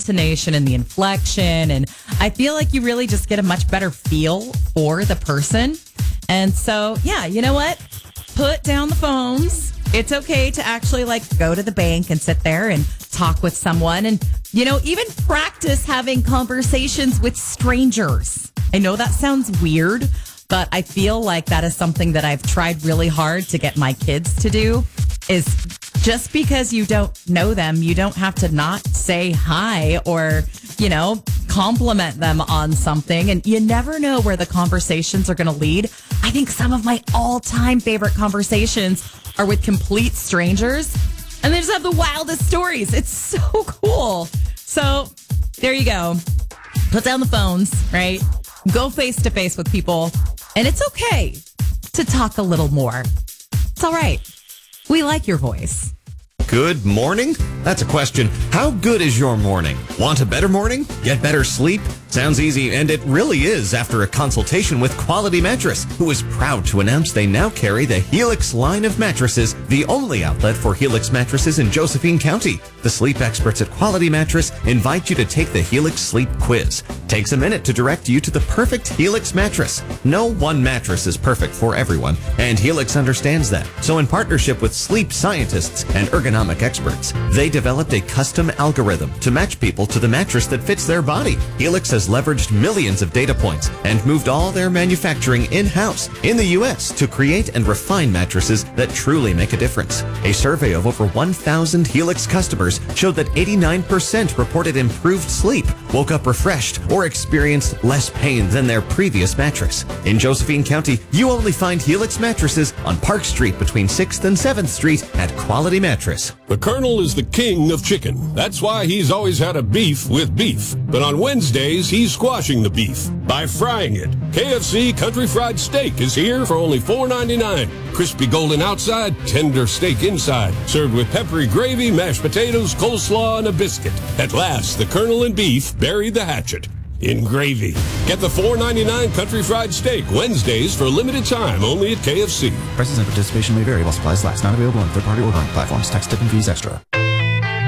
intonation and the inflection. And I feel like you really just get a much better feel for the person. And so, yeah, you know what? Put down the phones. It's okay to actually go to the bank and sit there and talk with someone and, even practice having conversations with strangers. I know that sounds weird, but I feel like that is something that I've tried really hard to get my kids to do is just because you don't know them, you don't have to not say hi or, compliment them on something. And you never know where the conversations are going to lead. I think some of my all-time favorite conversations are with complete strangers. And they just have the wildest stories. It's so cool. So there you go. Put down the phones, right? Go face to face with people. And it's okay to talk a little more. It's all right. We like your voice. Good morning? That's a question. How good is your morning? Want a better morning? Get better sleep? Sounds easy, and it really is after a consultation with Quality Mattress, who is proud to announce they now carry the Helix line of mattresses, the only outlet for Helix mattresses in Josephine County. The sleep experts at Quality Mattress invite you to take the Helix Sleep Quiz. Takes a minute to direct you to the perfect Helix mattress. No one mattress is perfect for everyone, and Helix understands that. So in partnership with sleep scientists and ergonomic experts, they developed a custom algorithm to match people to the mattress that fits their body. Helix has leveraged millions of data points and moved all their manufacturing in-house in the U.S. to create and refine mattresses that truly make a difference. A survey of over 1,000 Helix customers showed that 89% reported improved sleep, woke up refreshed, or experienced less pain than their previous mattress. In Josephine County, you only find Helix mattresses on Park Street between 6th and 7th Street at Quality Mattress. The Colonel is the king of chicken. That's why he's always had a beef with beef. But on Wednesdays, he's squashing the beef by frying it. KFC Country Fried Steak is here for only $4.99. Crispy golden outside, tender steak inside. Served with peppery gravy, mashed potatoes, coleslaw, and a biscuit. At last, the Colonel and beef buried the hatchet in gravy. Get the $4.99 Country Fried Steak Wednesdays for a limited time only at KFC. Prices and participation may vary while supplies last. Not available on third-party ordering platforms. Tax, tip, and fees extra.